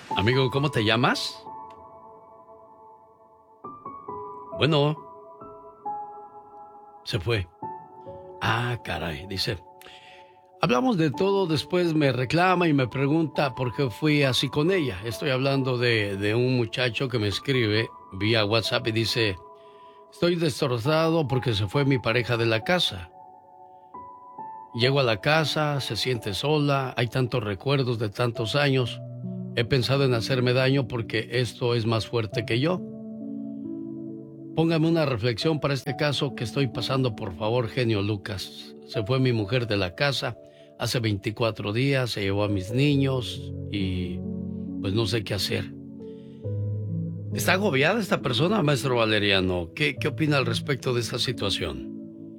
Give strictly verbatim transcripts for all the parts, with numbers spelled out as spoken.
Amigo, ¿cómo te llamas? Bueno, se fue. Ah, caray, dice. Hablamos de todo, después me reclama y me pregunta por qué fui así con ella. Estoy hablando de, de un muchacho que me escribe vía WhatsApp y dice, estoy destrozado porque se fue mi pareja de la casa. Llego a la casa, se siente sola, hay tantos recuerdos de tantos años. He pensado en hacerme daño porque esto es más fuerte que yo. Póngame una reflexión para este caso que estoy pasando, por favor, genio Lucas. Se fue mi mujer de la casa hace veinticuatro días, se llevó a mis niños y pues no sé qué hacer. ¿Está agobiada esta persona, maestro Valeriano? ¿Qué, qué opina al respecto de esta situación?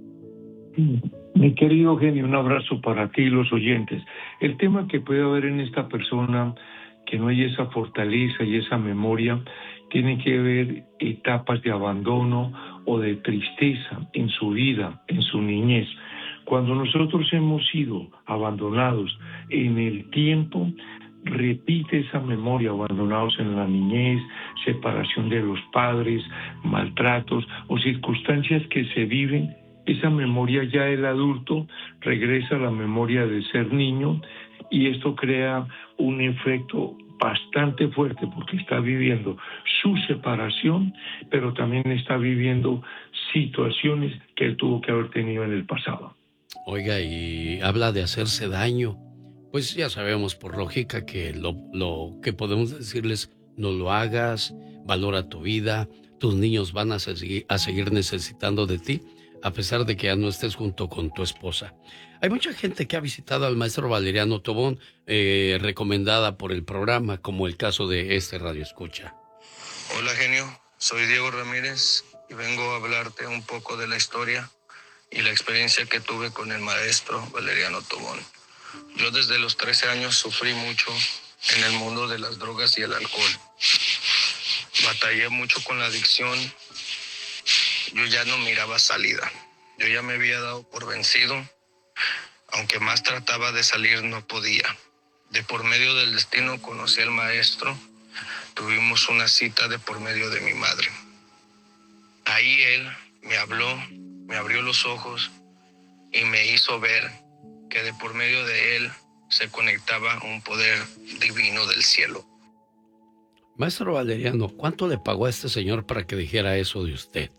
Mi querido genio, un abrazo para ti y los oyentes. El tema que puede haber en esta persona, que no hay esa fortaleza y esa memoria, tiene que ver etapas de abandono o de tristeza en su vida, en su niñez. Cuando nosotros hemos sido abandonados en el tiempo, repite esa memoria, abandonados en la niñez, separación de los padres, maltratos o circunstancias que se viven. Esa memoria ya el adulto regresa a la memoria de ser niño y esto crea un efecto bastante fuerte porque está viviendo su separación, pero también está viviendo situaciones que él tuvo que haber tenido en el pasado. Oiga, y habla de hacerse daño. Pues ya sabemos por lógica que lo, lo que podemos decirles, no lo hagas, valora tu vida, tus niños van a seguir, a seguir necesitando de ti, a pesar de que ya no estés junto con tu esposa. Hay mucha gente que ha visitado al maestro Valeriano Tobón, eh, recomendada por el programa, como el caso de este Radio Escucha. Hola genio, soy Diego Ramírez y vengo a hablarte un poco de la historia y la experiencia que tuve con el maestro Valeriano Tobón. Yo desde los trece años sufrí mucho en el mundo de las drogas y el alcohol. Batallé mucho con la adicción. Yo ya no miraba salida. Yo ya me había dado por vencido. Aunque más trataba de salir, no podía. De por medio del destino conocí al maestro. Tuvimos una cita de por medio de mi madre. Ahí él me habló, me abrió los ojos y me hizo ver que de por medio de él se conectaba un poder divino del cielo. Maestro Valeriano, ¿cuánto le pagó a este señor para que dijera eso de usted?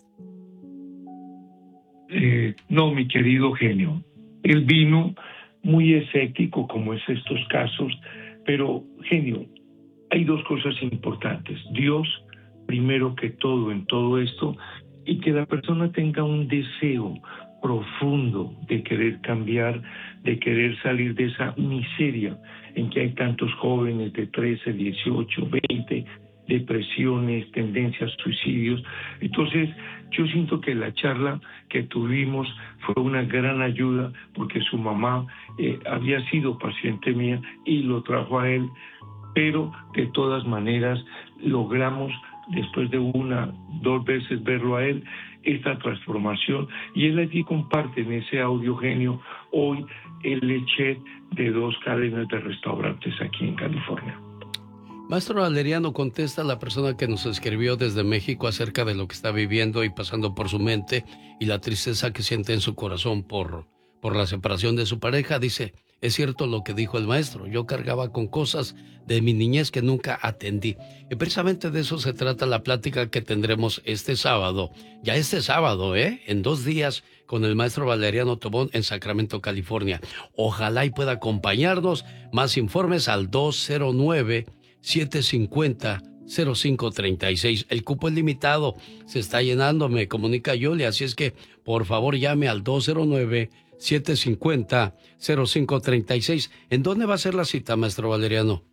Eh, no, mi querido genio. Él vino muy escéptico, como es estos casos, pero, genio, hay dos cosas importantes. Dios, primero que todo en todo esto, y que la persona tenga un deseo profundo de querer cambiar, de querer salir de esa miseria en que hay tantos jóvenes de trece, dieciocho, veinte, depresiones, tendencias, suicidios. Entonces, yo siento que la charla que tuvimos fue una gran ayuda porque su mamá eh, había sido paciente mía y lo trajo a él, pero de todas maneras logramos, después de una, dos veces verlo a él, esta transformación, y él allí comparte en ese audio genio hoy el chef de dos cadenas de restaurantes aquí en California. Maestro Valeriano, contesta a la persona que nos escribió desde México acerca de lo que está viviendo y pasando por su mente y la tristeza que siente en su corazón por, por la separación de su pareja. Dice, es cierto lo que dijo el maestro, yo cargaba con cosas de mi niñez que nunca atendí. Y precisamente de eso se trata la plática que tendremos este sábado, ya este sábado, ¿eh? En dos días, con el maestro Valeriano Tobón en Sacramento, California. Ojalá y pueda acompañarnos. Más informes al dos cero nueve, siete cinco cero, cero cinco tres seis. El cupo es limitado, se está llenando, me comunica Yoli, así es que por favor llame al dos cero nueve, siete cinco cero, cero cinco tres seis. ¿En dónde va a ser la cita, maestro Valeriano?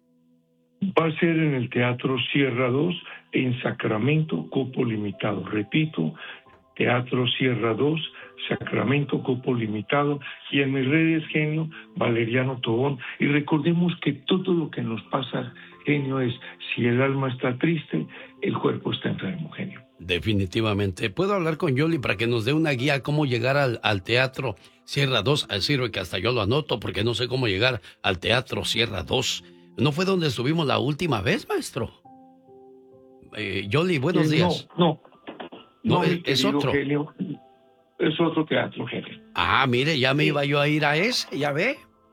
Va a ser en el Teatro Sierra dos, en Sacramento, cupo limitado. Repito, Teatro Sierra dos, Sacramento, cupo limitado, y en mis redes, genio, Valeriano Tobón. Y recordemos que todo lo que nos pasa, genio, es si el alma está triste, el cuerpo está enfermo, genio. Definitivamente. ¿Puedo hablar con Yoli para que nos dé una guía a cómo llegar al, al Teatro Sierra dos? Sirve que hasta yo lo anoto porque no sé cómo llegar al Teatro Sierra dos. ¿No fue donde estuvimos la última vez, maestro? Eh, Yoli, buenos Eh, días. No, no. No, no es, mi es querido otro. Genio, es otro teatro, Genio. Ah, mire, ya me Sí. iba yo a ir a ese, ya ve.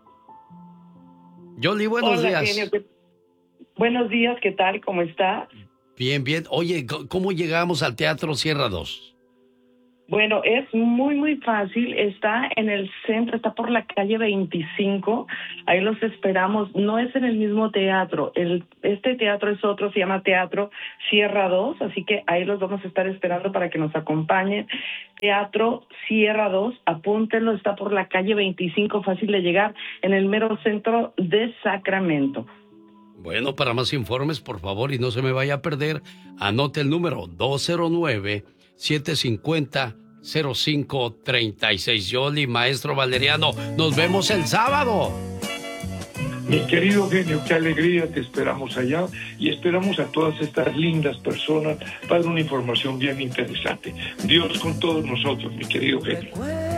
Yoli, buenos Hola, días. Genio. ¿qué- Buenos días, ¿qué tal? ¿Cómo está? Bien, bien. Oye, ¿cómo llegamos al Teatro Sierra dos? Bueno, es muy, muy fácil. Está en el centro, está por la calle veinticinco. Ahí los esperamos. No es en el mismo teatro. El, este teatro es otro, se llama Teatro Sierra dos. Así que ahí los vamos a estar esperando para que nos acompañen. Teatro Sierra dos, apúntenlo, está por la calle veinticinco, fácil de llegar, en el mero centro de Sacramento. Bueno, para más informes, por favor, y no se me vaya a perder, anote el número dos cero nueve, siete cinco cero, cero cinco tres seis. Yoli, maestro Valeriano, nos vemos el sábado. Mi querido Genio, qué alegría, te esperamos allá y esperamos a todas estas lindas personas para una información bien interesante. Dios con todos nosotros, mi querido Genio.